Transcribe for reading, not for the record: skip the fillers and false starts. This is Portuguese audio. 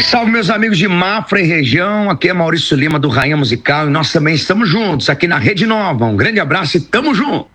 Salve, meus amigos de Mafra e região, aqui é Maurício Lima do Rainha Musical e nós também estamos juntos aqui na Rede Nova. Um grande abraço e tamo junto!